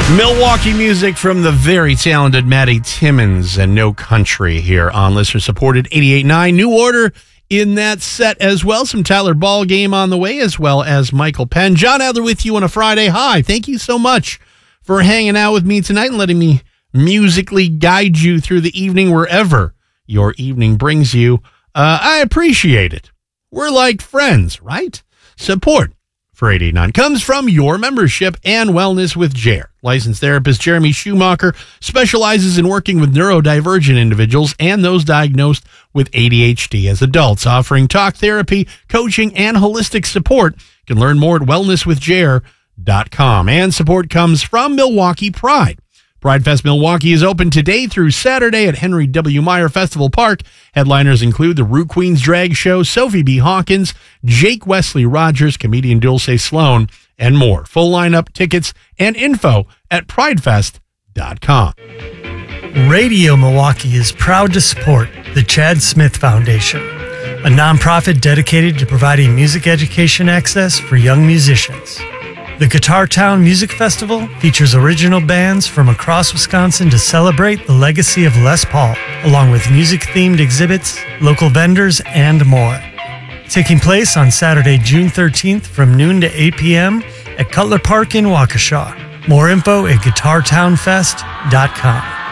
Milwaukee music from the very talented Matty Timmons and No Country here on listener-supported 88.9. New Order in that set as well. Some Tyler Ball game on the way, as well as Michael Penn. John Adler with you on a Friday. Hi, thank you so much for hanging out with me tonight and letting me musically guide you through the evening wherever your evening brings you. I appreciate it. We're like friends, right? Support for 89 comes from your membership and Wellness with Jer. Licensed therapist Jeremy Schumacher specializes in working with neurodivergent individuals and those diagnosed with ADHD as adults, offering talk therapy, coaching, and holistic support. You can learn more at wellnesswithjer.com. And support comes from Milwaukee Pride. Pride Fest Milwaukee is open today through Saturday at Henry W. Meyer Festival Park. Headliners include the Rue Queens Drag Show, Sophie B. Hawkins, Jake Wesley Rogers, comedian Dulce Sloan, and more. Full lineup, tickets, and info at pridefest.com. Radio Milwaukee is proud to support the Chad Smith Foundation, a nonprofit dedicated to providing music education access for young musicians. The Guitar Town Music Festival features original bands from across Wisconsin to celebrate the legacy of Les Paul, along with music-themed exhibits, local vendors, and more. Taking place on Saturday, June 13th from noon to 8 p.m. at Cutler Park in Waukesha. More info at guitartownfest.com.